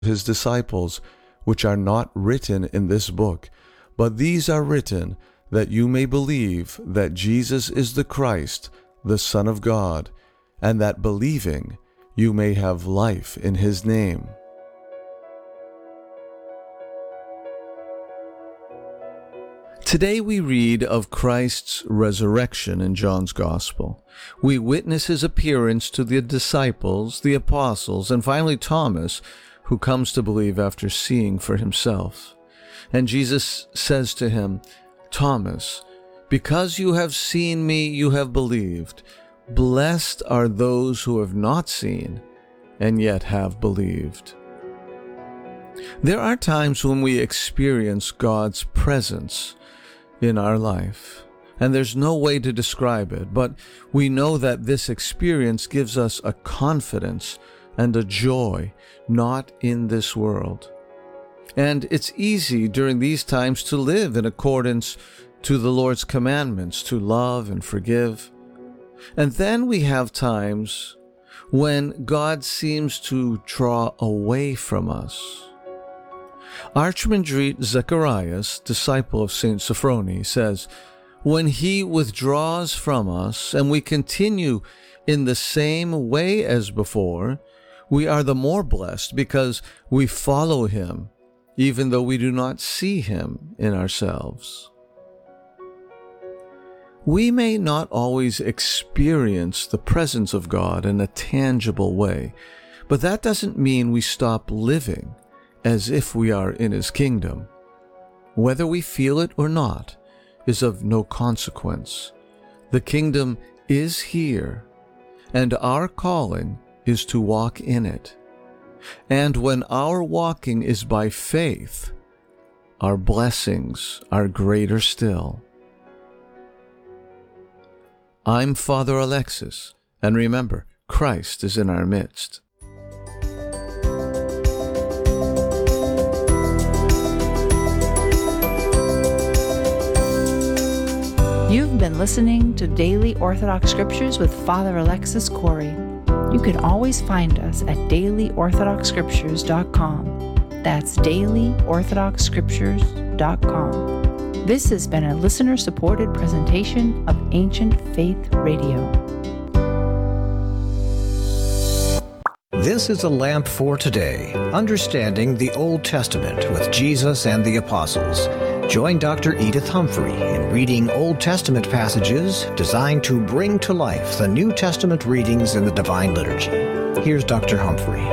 his disciples, which are not written in this book, but these are written that you may believe that Jesus is the Christ, the Son of God, and that believing you may have life in his name. Today we read of Christ's resurrection in John's Gospel. We witness his appearance to the disciples, the apostles, and finally Thomas, who comes to believe after seeing for himself. And Jesus says to him, "Thomas, because you have seen me, you have believed. Blessed are those who have not seen and yet have believed." There are times when we experience God's presence in our life, and there's no way to describe it, but we know that this experience gives us a confidence and a joy not in this world. And it's easy during these times to live in accordance to the Lord's commandments, to love and forgive. And then we have times when God seems to draw away from us. Archimandrite Zacharias, disciple of Saint Sophrony, says, "When he withdraws from us and we continue in the same way as before, we are the more blessed because we follow him, even though we do not see him in ourselves." We may not always experience the presence of God in a tangible way, but that doesn't mean we stop living as if we are in his kingdom. Whether we feel it or not is of no consequence. The kingdom is here, and our calling is to walk in it. And when our walking is by faith, our blessings are greater still. I'm Father Alexis, and remember, Christ is in our midst. You've been listening to Daily Orthodox Scriptures with Father Alexis Corey. You can always find us at dailyorthodoxscriptures.com. That's dailyorthodoxscriptures.com. This has been a listener-supported presentation of Ancient Faith Radio. This is a lamp for today, understanding the Old Testament with Jesus and the Apostles. Join Dr. Edith Humphrey in reading Old Testament passages designed to bring to life the New Testament readings in the Divine Liturgy. Here's Dr. Humphrey.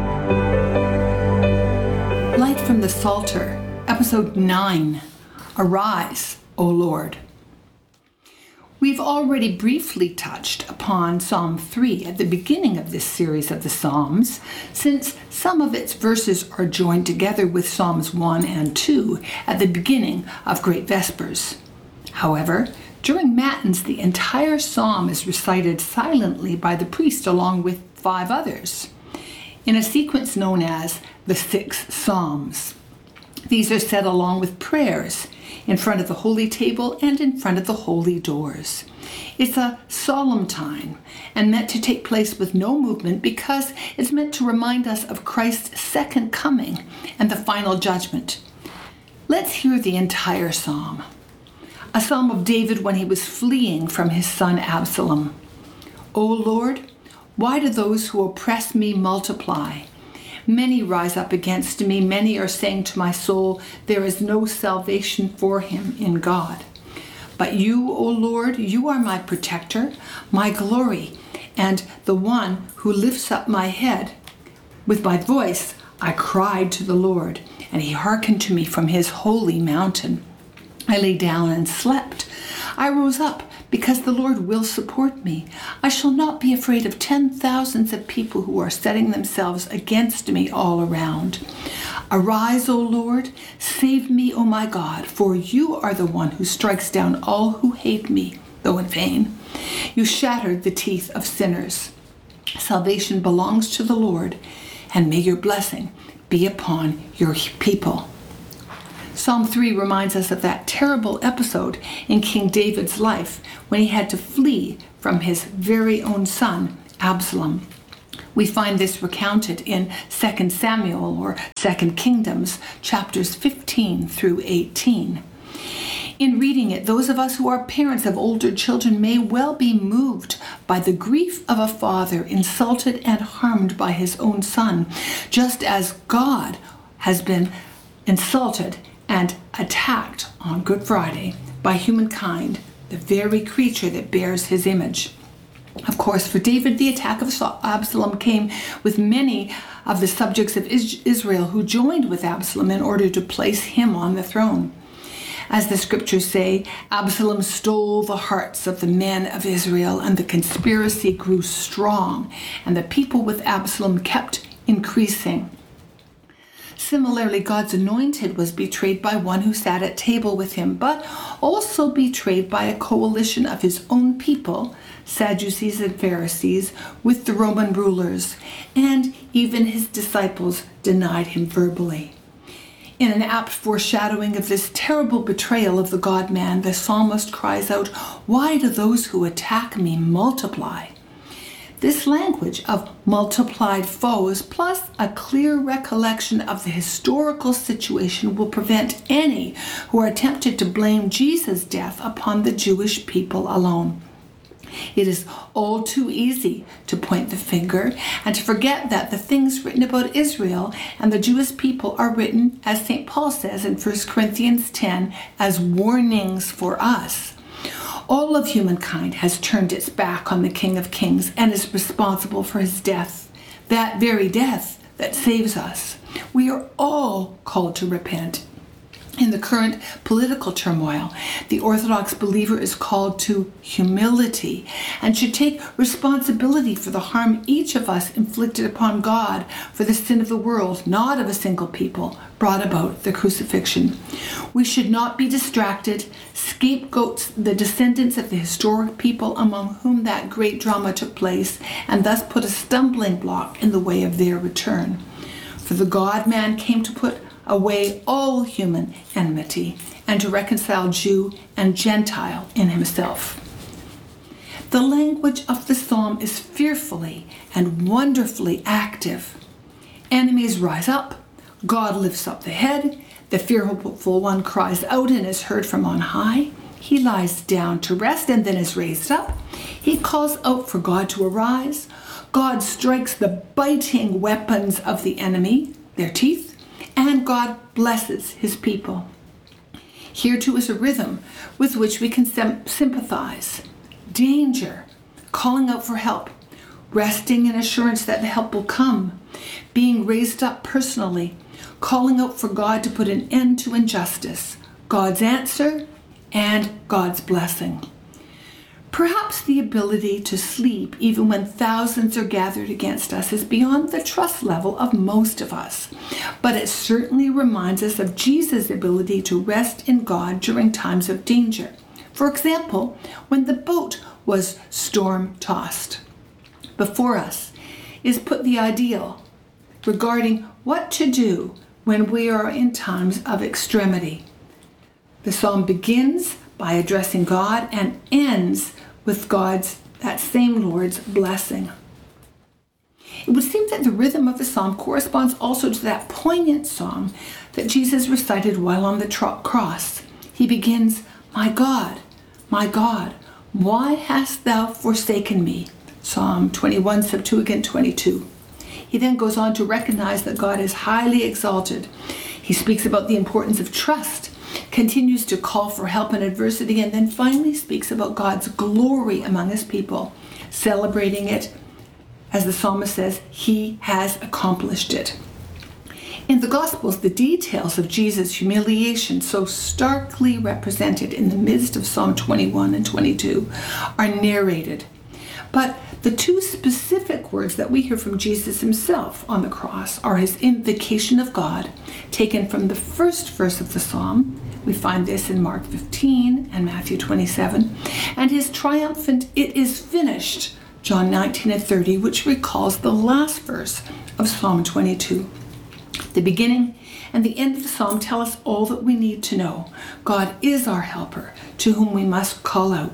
Light from the Psalter, Episode 9, Arise, O Lord. We've already briefly touched upon Psalm 3 at the beginning of this series of the Psalms, since some of its verses are joined together with Psalms 1 and 2 at the beginning of Great Vespers. However, during Matins, the entire psalm is recited silently by the priest along with 5 others, in a sequence known as the 6 Psalms. These are said along with prayers in front of the holy table and in front of the holy doors. It's a solemn time and meant to take place with no movement because it's meant to remind us of Christ's second coming and the final judgment. Let's hear the entire psalm. A psalm of David when he was fleeing from his son Absalom. O Lord, why do those who oppress me multiply? Many rise up against me. Many are saying to my soul, there is no salvation for him in God. But you, O Lord, you are my protector, my glory, and the one who lifts up my head. With my voice I cried to the Lord, and he hearkened to me from his holy mountain. I lay down and slept. I rose up because the Lord will support me. I shall not be afraid of 10,000s of people who are setting themselves against me all around. Arise, O Lord, save me, O my God, for you are the one who strikes down all who hate me, though in vain. You shattered the teeth of sinners. Salvation belongs to the Lord, and may your blessing be upon your people. Psalm 3 reminds us of that terrible episode in King David's life when he had to flee from his very own son, Absalom. We find this recounted in 2 Samuel or 2 Kingdoms, chapters 15 through 18. In reading it, those of us who are parents of older children may well be moved by the grief of a father insulted and harmed by his own son, just as God has been insulted and attacked on Good Friday by humankind, the very creature that bears his image. Of course, for David, the attack of Absalom came with many of the subjects of Israel who joined with Absalom in order to place him on the throne. As the scriptures say, Absalom stole the hearts of the men of Israel, and the conspiracy grew strong, and the people with Absalom kept increasing. Similarly, God's anointed was betrayed by one who sat at table with him, but also betrayed by a coalition of his own people, Sadducees and Pharisees, with the Roman rulers, and even his disciples denied him verbally. In an apt foreshadowing of this terrible betrayal of the God-man, the psalmist cries out, "Why do those who attack me multiply?" This language of multiplied foes, plus a clear recollection of the historical situation, will prevent any who are tempted to blame Jesus' death upon the Jewish people alone. It is all too easy to point the finger and to forget that the things written about Israel and the Jewish people are written, as St. Paul says in 1 Corinthians 10, as warnings for us. All of humankind has turned its back on the King of Kings and is responsible for his death, that very death that saves us. We are all called to repent. In the current political turmoil, the Orthodox believer is called to humility and should take responsibility for the harm each of us inflicted upon God for the sin of the world, not of a single people, brought about the crucifixion. We should not be distracted, scapegoats the descendants of the historic people among whom that great drama took place, and thus put a stumbling block in the way of their return. For the God-man came to put away all human enmity and to reconcile Jew and Gentile in himself. The language of the psalm is fearfully and wonderfully active. Enemies rise up, God lifts up the head, the fearful one cries out and is heard from on high. He lies down to rest and then is raised up. He calls out for God to arise. God strikes the biting weapons of the enemy, their teeth, and God blesses his people. Here too is a rhythm with which we can sympathize. Danger, calling out for help, resting in assurance that the help will come, being raised up personally, calling out for God to put an end to injustice, God's answer, and God's blessing. Perhaps the ability to sleep even when thousands are gathered against us is beyond the trust level of most of us, but it certainly reminds us of Jesus' ability to rest in God during times of danger. For example, when the boat was storm-tossed. Before us is put the ideal regarding what to do when we are in times of extremity. The psalm begins by addressing God and ends with God's, that same Lord's, blessing. It would seem that the rhythm of the psalm corresponds also to that poignant song that Jesus recited while on the cross. He begins, my God, why hast thou forsaken me?" Psalm 21, Septuagint 22. He then goes on to recognize that God is highly exalted. He speaks about the importance of trust, continues to call for help in adversity, and then finally speaks about God's glory among his people, celebrating it. As the psalmist says, he has accomplished it. In the Gospels, the details of Jesus' humiliation, so starkly represented in the midst of Psalm 21 and 22, are narrated. But the two specific words that we hear from Jesus himself on the cross are his invocation of God, taken from the first verse of the psalm. We find this in Mark 15 and Matthew 27, and his triumphant, "It is finished," John 19 and 30, which recalls the last verse of Psalm 22. The beginning and the end of the psalm tell us all that we need to know. God is our helper, to whom we must call out.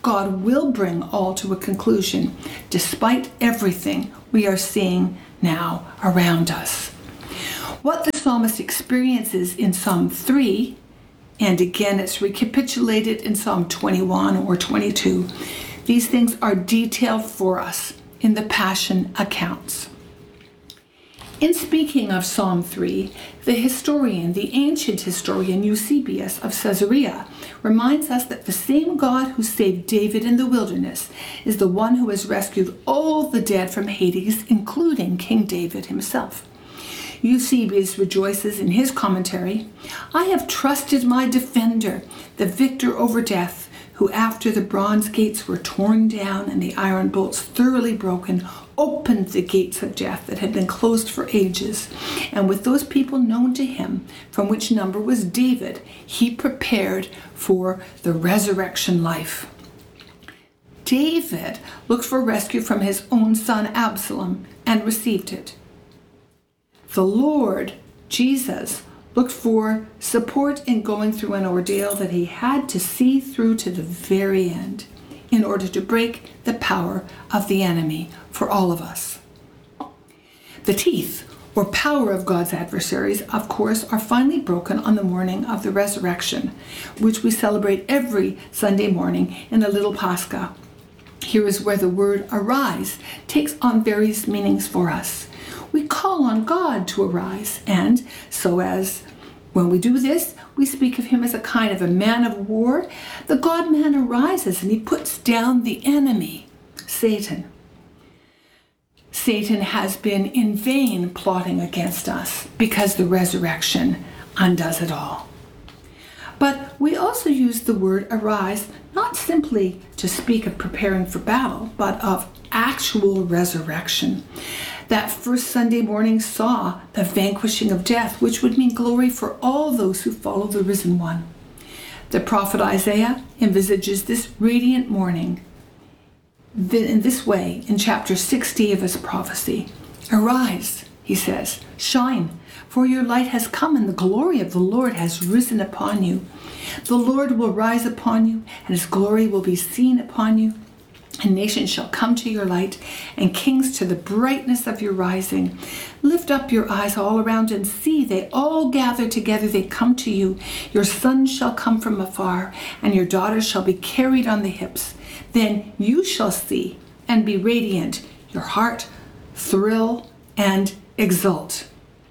God will bring all to a conclusion, despite everything we are seeing now around us. What the psalmist experiences in Psalm 3, and again it's recapitulated in Psalm 21 or 22, these things are detailed for us in the Passion accounts. In speaking of Psalm 3, the ancient historian Eusebius of Caesarea reminds us that the same God who saved David in the wilderness is the one who has rescued all the dead from Hades, including King David himself. Eusebius rejoices in his commentary, "I have trusted my defender, the victor over death, who after the bronze gates were torn down and the iron bolts thoroughly broken, opened the gates of death that had been closed for ages. And with those people known to him, from which number was David, he prepared for the resurrection life." David looked for rescue from his own son Absalom and received it. The Lord, Jesus, looked for support in going through an ordeal that he had to see through to the very end in order to break the power of the enemy for all of us. The teeth, or power of God's adversaries, of course, are finally broken on the morning of the resurrection, which we celebrate every Sunday morning in a little Pascha. Here is where the word arise takes on various meanings for us. We call on God to arise, and so as when we do this, we speak of him as a kind of a man of war. The God-man arises and he puts down the enemy, Satan. Satan has been in vain plotting against us because the resurrection undoes it all. But we also use the word arise not simply to speak of preparing for battle, but of actual resurrection. That first Sunday morning saw the vanquishing of death, which would mean glory for all those who follow the risen one. The prophet Isaiah envisages this radiant morning in this way in chapter 60 of his prophecy. "Arise," he says, "shine, for your light has come and the glory of the Lord has risen upon you. The Lord will rise upon you and his glory will be seen upon you. And nations shall come to your light, and kings to the brightness of your rising. Lift up your eyes all around and see, they all gather together, they come to you. Your sons shall come from afar, and your daughters shall be carried on the hips. Then you shall see and be radiant, your heart thrill and exult."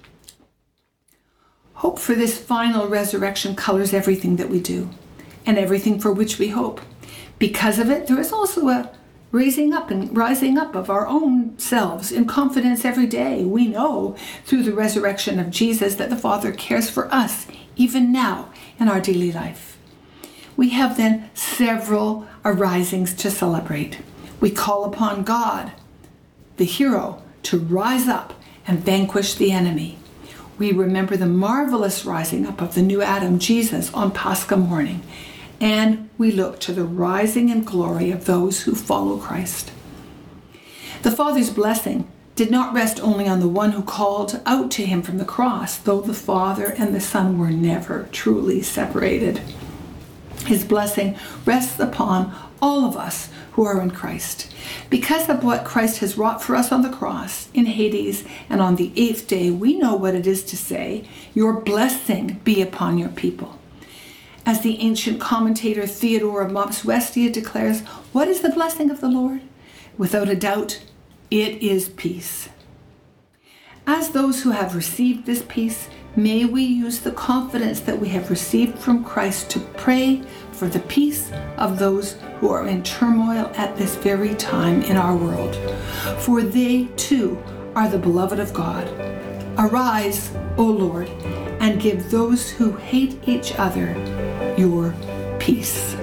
Hope for this final resurrection colors everything that we do, and everything for which we hope. Because of it, there is also a rising up of our own selves in confidence every day. We know through the resurrection of Jesus that the Father cares for us even now in our daily life. We have then several arisings to celebrate. We call upon God, the hero, to rise up and vanquish the enemy. We remember the marvelous rising up of the new Adam, Jesus, on Pascha morning. And we look to the rising in glory of those who follow Christ. The Father's blessing did not rest only on the one who called out to him from the cross, though the Father and the Son were never truly separated. His blessing rests upon all of us who are in Christ. Because of what Christ has wrought for us on the cross, in Hades, and on the 8th day, we know what it is to say, "Your blessing be upon your people." As the ancient commentator Theodore of Mopsuestia declares, what is the blessing of the Lord? Without a doubt, it is peace. As those who have received this peace, may we use the confidence that we have received from Christ to pray for the peace of those who are in turmoil at this very time in our world. For they too are the beloved of God. Arise, O Lord, and give those who hate each other your peace.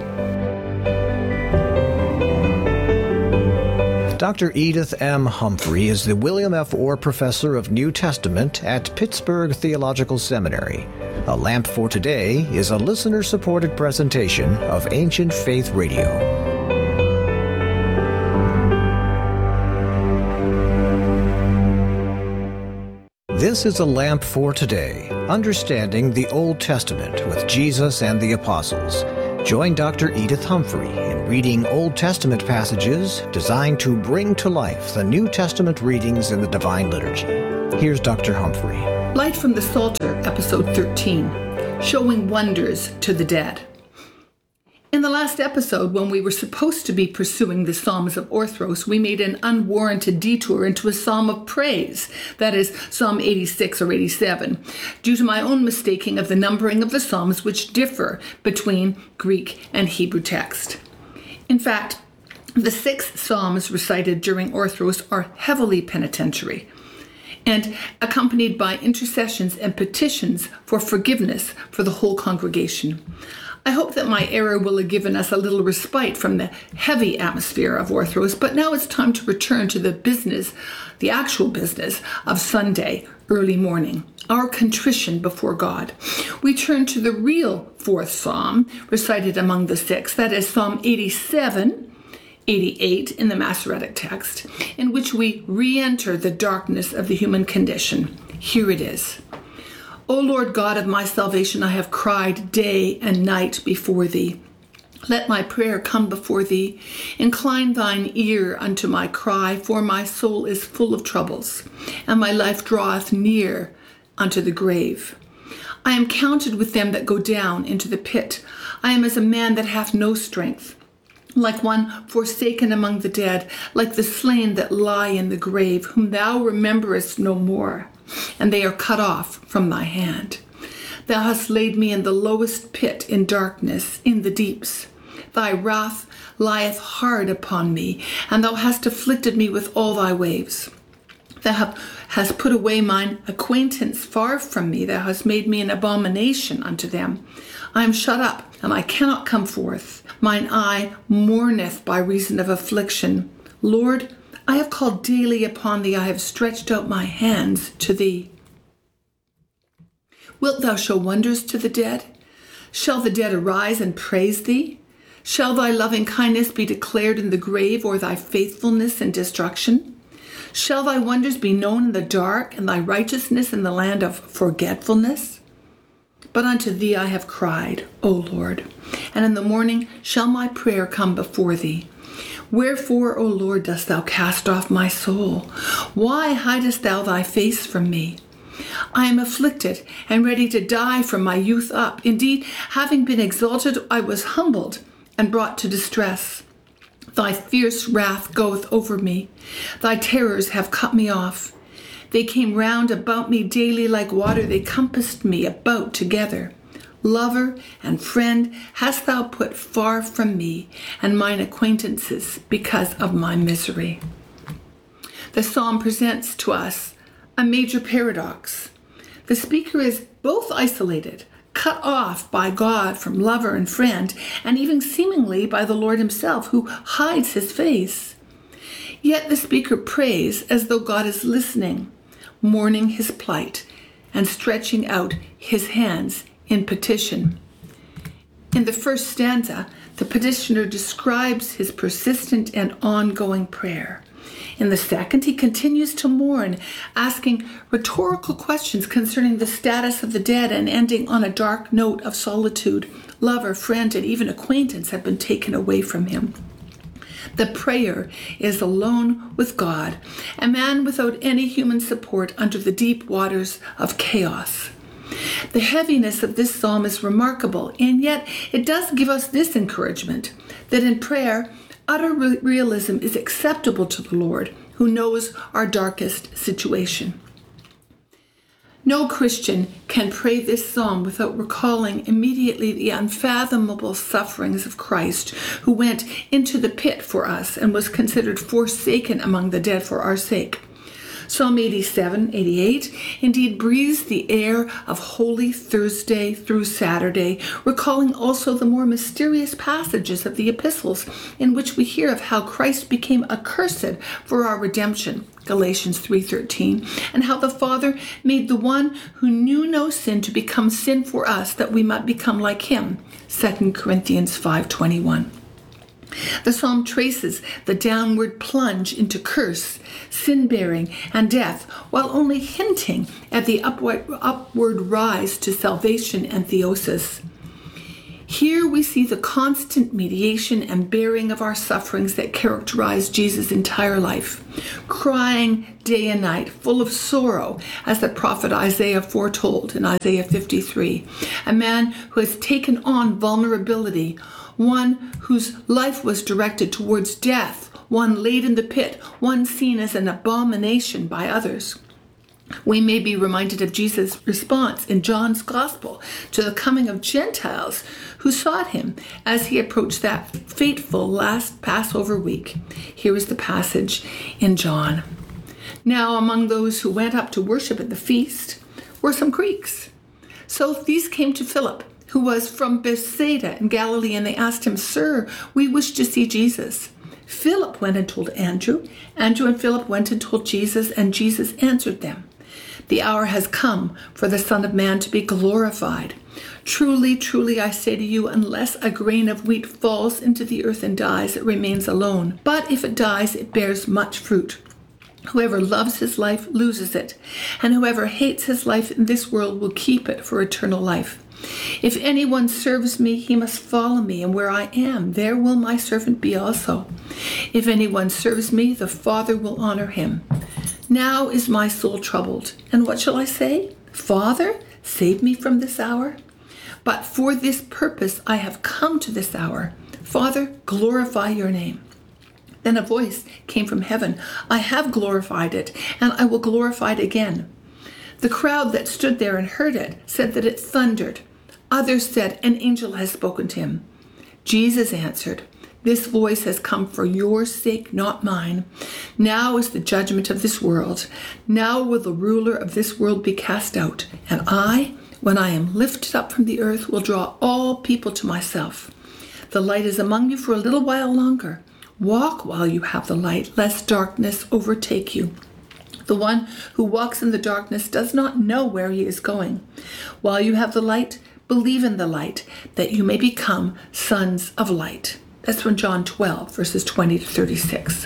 Dr. Edith M. Humphrey is the William F. Orr Professor of New Testament at Pittsburgh Theological Seminary. A Lamp for Today is a listener-supported presentation of Ancient Faith Radio. This is A Lamp for Today, understanding the Old Testament with Jesus and the Apostles. Join Dr. Edith Humphrey in reading Old Testament passages designed to bring to life the New Testament readings in the Divine Liturgy. Here's Dr. Humphrey. Light from the Psalter, Episode 13, Showing Wonders to the Dead. In the last episode, when we were supposed to be pursuing the Psalms of Orthros, we made an unwarranted detour into a psalm of praise, that is, Psalm 86 or 87, due to my own mistaking of the numbering of the psalms, which differ between Greek and Hebrew text. In fact, the 6 psalms recited during Orthros are heavily penitentiary and accompanied by intercessions and petitions for forgiveness for the whole congregation. I hope that my error will have given us a little respite from the heavy atmosphere of Orthros, but now it's time to return to the actual business of Sunday early morning, our contrition before God. We turn to the real 4th Psalm recited among the 6, that is Psalm 87, 88 in the Masoretic text, in which we re-enter the darkness of the human condition. Here it is. O Lord God of my salvation, I have cried day and night before thee. Let my prayer come before thee. Incline thine ear unto my cry, for my soul is full of troubles, and my life draweth near unto the grave. I am counted with them that go down into the pit. I am as a man that hath no strength, like one forsaken among the dead, like the slain that lie in the grave, whom thou rememberest no more, and they are cut off from thy hand. Thou hast laid me in the lowest pit, in darkness, in the deeps. Thy wrath lieth hard upon me, and thou hast afflicted me with all thy waves. Thou hast put away mine acquaintance far from me. Thou hast made me an abomination unto them. I am shut up, and I cannot come forth. Mine eye mourneth by reason of affliction. Lord, I have called daily upon thee. I have stretched out my hands to thee. Wilt thou show wonders to the dead? Shall the dead arise and praise thee? Shall thy loving kindness be declared in the grave, or thy faithfulness in destruction? Shall thy wonders be known in the dark, and thy righteousness in the land of forgetfulness? But unto thee I have cried, O Lord, and in the morning shall my prayer come before thee. Wherefore, O Lord, dost thou cast off my soul? Why hidest thou thy face from me? I am afflicted and ready to die from my youth up. Indeed, having been exalted, I was humbled and brought to distress. Thy fierce wrath goeth over me. Thy terrors have cut me off. They came round about me daily like water. They compassed me about together. Lover and friend hast thou put far from me, and mine acquaintances because of my misery. The psalm presents to us a major paradox. The speaker is both isolated, cut off by God from lover and friend, and even seemingly by the Lord himself, who hides his face. Yet the speaker prays as though God is listening, mourning his plight, and stretching out his hands in petition. In the first stanza, the petitioner describes his persistent and ongoing prayer. In the second, he continues to mourn, asking rhetorical questions concerning the status of the dead and ending on a dark note of solitude. Lover, friend, and even acquaintance have been taken away from him. The prayer is alone with God, a man without any human support under the deep waters of chaos. The heaviness of this psalm is remarkable, and yet it does give us this encouragement, that in prayer, utter realism is acceptable to the Lord, who knows our darkest situation. No Christian can pray this psalm without recalling immediately the unfathomable sufferings of Christ, who went into the pit for us and was considered forsaken among the dead for our sake. Psalm 87, 88 indeed breathes the air of Holy Thursday through Saturday, recalling also the more mysterious passages of the epistles in which we hear of how Christ became accursed for our redemption, Galatians 3:13, and how the Father made the one who knew no sin to become sin for us, that we might become like him, 2 Corinthians 5:21. The psalm traces the downward plunge into curse, sin-bearing, and death, while only hinting at the upward rise to salvation and theosis. Here we see the constant mediation and bearing of our sufferings that characterized Jesus' entire life, crying day and night, full of sorrow, as the prophet Isaiah foretold in Isaiah 53. A man who has taken on vulnerability, one whose life was directed towards death, one laid in the pit, one seen as an abomination by others. We may be reminded of Jesus' response in John's Gospel to the coming of Gentiles who sought him as he approached that fateful last Passover week. Here is the passage in John. Now among those who went up to worship at the feast were some Greeks. So these came to Philip, who was from Bethsaida in Galilee, and they asked him, "Sir, we wish to see Jesus." Philip went and told Andrew. Andrew and Philip went and told Jesus, and Jesus answered them. The hour has come for the Son of Man to be glorified. Truly, truly, I say to you, unless a grain of wheat falls into the earth and dies, it remains alone. But if it dies, it bears much fruit. Whoever loves his life loses it, and whoever hates his life in this world will keep it for eternal life. If anyone serves me, he must follow me, and where I am, there will my servant be also. If anyone serves me, the Father will honor him. Now is my soul troubled, and what shall I say? Father, save me from this hour. But for this purpose I have come to this hour. Father, glorify your name. Then a voice came from heaven. I have glorified it, and I will glorify it again. The crowd that stood there and heard it said that it thundered. Others said, an angel has spoken to him. Jesus answered, this voice has come for your sake, not mine. Now is the judgment of this world. Now will the ruler of this world be cast out. And I, when I am lifted up from the earth, will draw all people to myself. The light is among you for a little while longer. Walk while you have the light, lest darkness overtake you. The one who walks in the darkness does not know where he is going. While you have the light, believe in the light, that you may become sons of light. That's from John 12, verses 20 to 36.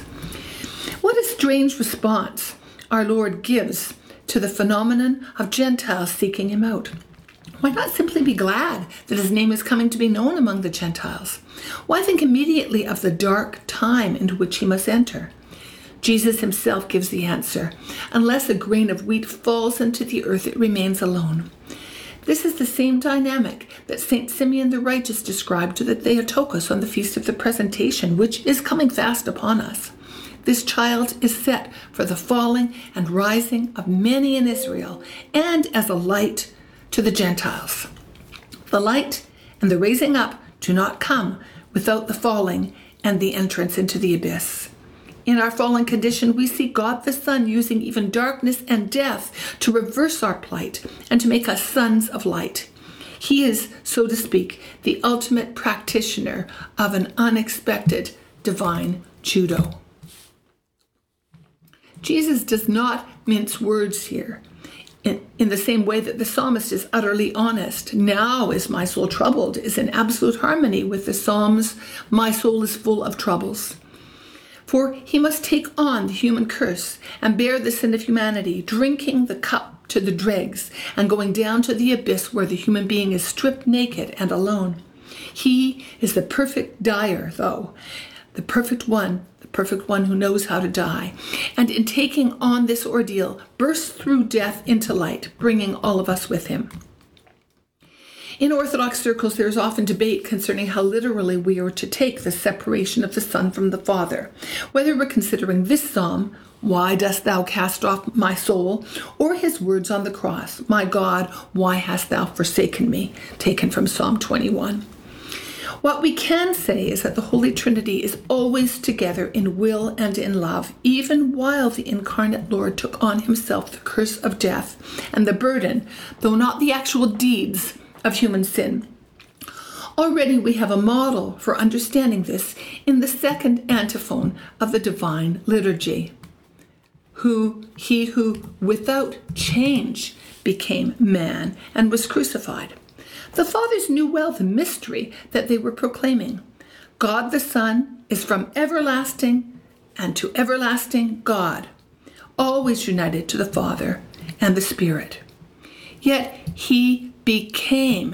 What a strange response our Lord gives to the phenomenon of Gentiles seeking him out. Why not simply be glad that his name is coming to be known among the Gentiles? Why think immediately of the dark time into which he must enter? Jesus himself gives the answer. Unless a grain of wheat falls into the earth, it remains alone. This is the same dynamic that St. Simeon the Righteous described to the Theotokos on the Feast of the Presentation, which is coming fast upon us. This child is set for the falling and rising of many in Israel, and as a light to the Gentiles. The light and the raising up do not come without the falling and the entrance into the abyss. In our fallen condition, we see God the Son using even darkness and death to reverse our plight and to make us sons of light. He is, so to speak, the ultimate practitioner of an unexpected divine judo. Jesus does not mince words here. In the same way that the psalmist is utterly honest. Now is my soul troubled is in absolute harmony with the Psalms, my soul is full of troubles. For he must take on the human curse and bear the sin of humanity, drinking the cup to the dregs and going down to the abyss where the human being is stripped naked and alone. He is the perfect dyer, though, the perfect one who knows how to die. And in taking on this ordeal, bursts through death into light, bringing all of us with him. In Orthodox circles, there is often debate concerning how literally we are to take the separation of the Son from the Father, whether we're considering this psalm, why dost thou cast off my soul, or his words on the cross, my God, why hast thou forsaken me, taken from Psalm 21. What we can say is that the Holy Trinity is always together in will and in love, even while the incarnate Lord took on himself the curse of death and the burden, though not the actual deeds, of human sin. Already we have a model for understanding this in the second antiphon of the Divine Liturgy. He who without change became man and was crucified. The fathers knew well the mystery that they were proclaiming. God the Son is from everlasting and to everlasting God, always united to the Father and the Spirit. Yet he became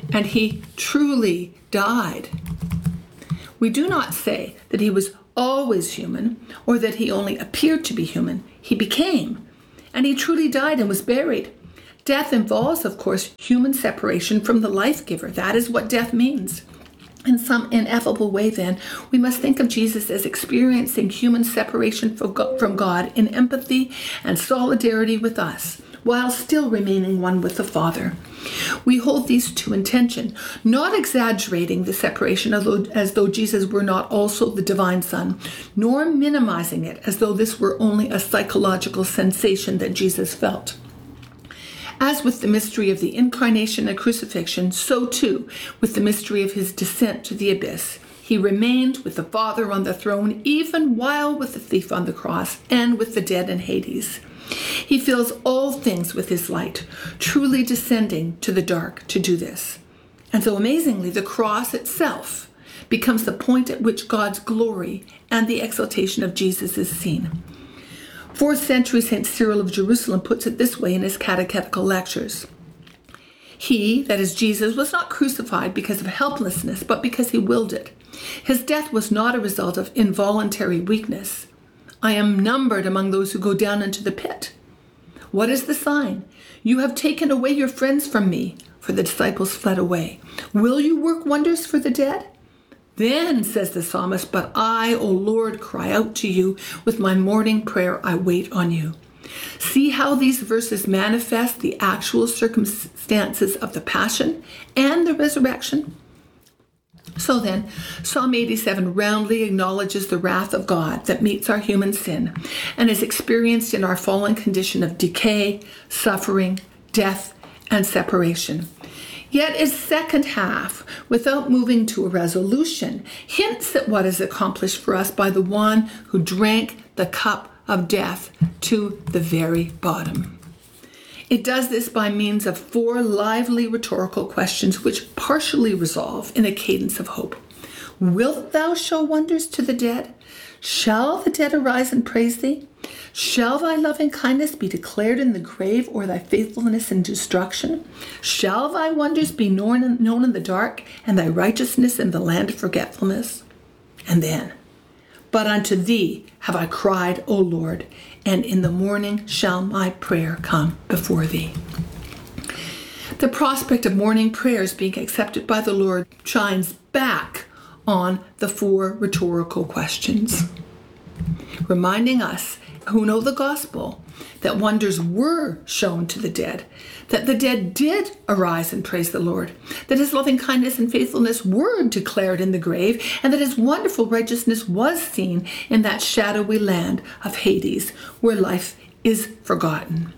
and he truly died. We do not say that he was always human or that he only appeared to be human. He became, and he truly died and was buried. Death involves, of course, human separation from the life giver. That is what death means. In some ineffable way, then, we must think of Jesus as experiencing human separation from God in empathy and solidarity with us, while still remaining one with the Father. We hold these two in tension, not exaggerating the separation as though Jesus were not also the divine Son, nor minimizing it as though this were only a psychological sensation that Jesus felt. As with the mystery of the incarnation and crucifixion, so too with the mystery of his descent to the abyss. He remained with the Father on the throne, even while with the thief on the cross and with the dead in Hades. He fills all things with his light, truly descending to the dark to do this. And so amazingly, the cross itself becomes the point at which God's glory and the exaltation of Jesus is seen. 4th century St. Cyril of Jerusalem puts it this way in his catechetical lectures. He, that is Jesus, was not crucified because of helplessness, but because he willed it. His death was not a result of involuntary weakness. I am numbered among those who go down into the pit. What is the sign? You have taken away your friends from me, for the disciples fled away. Will you work wonders for the dead? Then, says the psalmist, but I, O Lord, cry out to you. With my morning prayer, I wait on you. See how these verses manifest the actual circumstances of the passion and the resurrection? So then, Psalm 87 roundly acknowledges the wrath of God that meets our human sin and is experienced in our fallen condition of decay, suffering, death, and separation. Yet its second half, without moving to a resolution, hints at what is accomplished for us by the one who drank the cup of death to the very bottom. It does this by means of 4 lively rhetorical questions which partially resolve in a cadence of hope. Wilt thou show wonders to the dead? Shall the dead arise and praise thee? Shall thy loving kindness be declared in the grave, or thy faithfulness in destruction? Shall thy wonders be known in the dark, and thy righteousness in the land of forgetfulness? And then, but unto thee have I cried, O Lord, and in the morning shall my prayer come before thee. The prospect of morning prayers being accepted by the Lord shines back on the 4 rhetorical questions, reminding us who know the gospel that wonders were shown to the dead, that the dead did arise and praise the Lord, that his loving kindness and faithfulness were declared in the grave, and that his wonderful righteousness was seen in that shadowy land of Hades, where life is forgotten.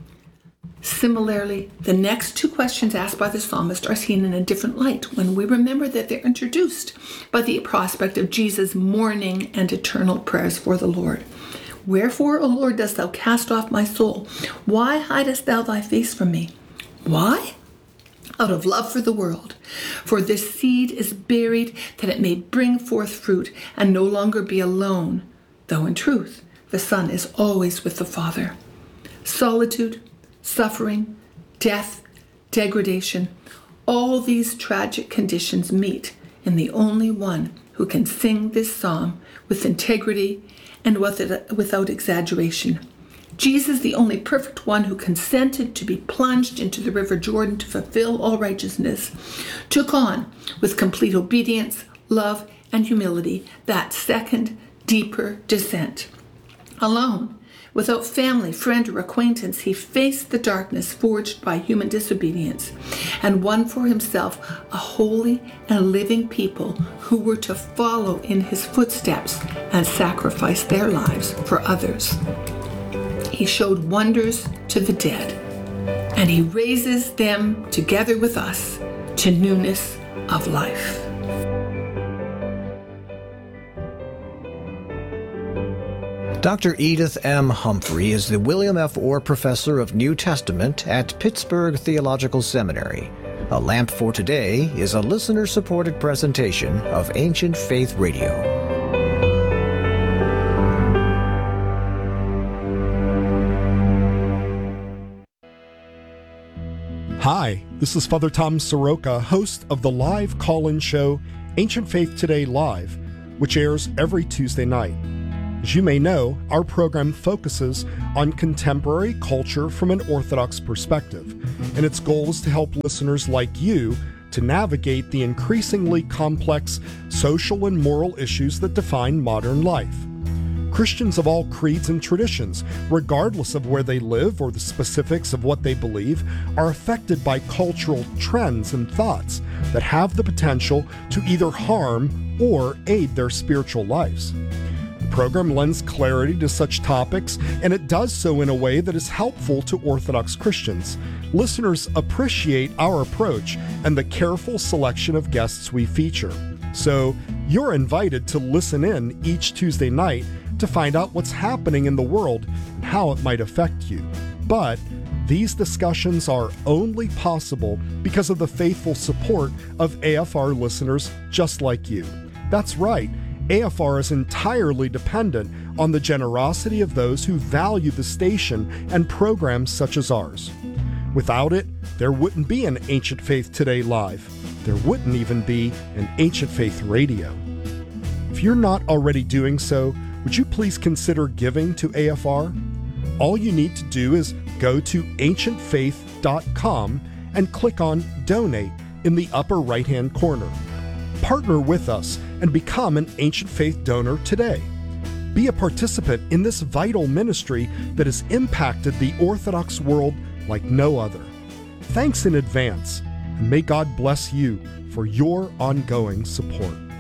Similarly, the next 2 questions asked by the psalmist are seen in a different light when we remember that they're introduced by the prospect of Jesus' morning and eternal prayers for the Lord. Wherefore, O Lord, dost thou cast off my soul? Why hidest thou thy face from me? Why? Out of love for the world. For this seed is buried, that it may bring forth fruit and no longer be alone, though in truth the Son is always with the Father. Solitude, suffering, death, degradation, all these tragic conditions meet in the only one who can sing this psalm with integrity and without exaggeration. Jesus, the only perfect one who consented to be plunged into the river Jordan to fulfill all righteousness, took on, with complete obedience, love, and humility, that second, deeper descent. Alone, without family, friend, or acquaintance, he faced the darkness forged by human disobedience and won for himself a holy and living people who were to follow in his footsteps and sacrifice their lives for others. He showed wonders to the dead, and he raises them together with us to newness of life. Dr. Edith M. Humphrey is the William F. Orr Professor of New Testament at Pittsburgh Theological Seminary. A Lamp for Today is a listener-supported presentation of Ancient Faith Radio. Hi. Hi, this is Father Tom Soroka, host of the live call-in show Ancient Faith Today Live, which airs every Tuesday night. As you may know, our program focuses on contemporary culture from an Orthodox perspective, and its goal is to help listeners like you to navigate the increasingly complex social and moral issues that define modern life. Christians of all creeds and traditions, regardless of where they live or the specifics of what they believe, are affected by cultural trends and thoughts that have the potential to either harm or aid their spiritual lives. The program lends clarity to such topics, and it does so in a way that is helpful to Orthodox Christians. Listeners appreciate our approach and the careful selection of guests we feature. So you're invited to listen in each Tuesday night to find out what's happening in the world and how it might affect you. But these discussions are only possible because of the faithful support of AFR listeners just like you. That's right, AFR is entirely dependent on the generosity of those who value the station and programs such as ours. Without it, there wouldn't be an Ancient Faith Today Live. There wouldn't even be an Ancient Faith Radio. If you're not already doing so, would you please consider giving to AFR? All you need to do is go to ancientfaith.com and click on Donate in the upper right-hand corner. Partner with us and become an Ancient Faith donor today. Be a participant in this vital ministry that has impacted the Orthodox world like no other. Thanks in advance, and may God bless you for your ongoing support.